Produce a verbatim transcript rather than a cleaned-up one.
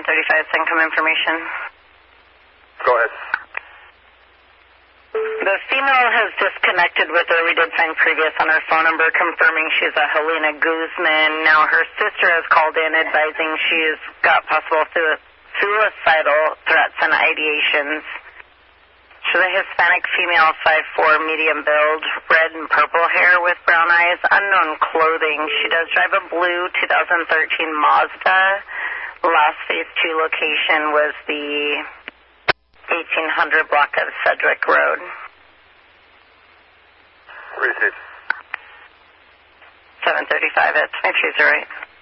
seven thirty-five, income information. Go ahead. The female has disconnected with her. We did find previous on her phone number confirming she's a Helena Guzman. Now her sister has called in advising she's got possible su- suicidal threats and ideations. She's a Hispanic female, five foot four, medium build, red and purple hair with brown eyes, unknown clothing. She does drive a blue two thousand thirteen Mazda. Last phase two location was the eighteen hundred block of Cedric Road. Receive. seven thirty-five, it's my choose right.